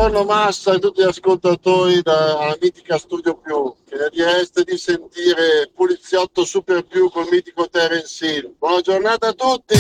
Buongiorno Massa e tutti gli ascoltatori dalla mitica Studio Più, che ne direste di sentire Poliziotto Super Più col mitico Terence Hill. Buona giornata a tutti!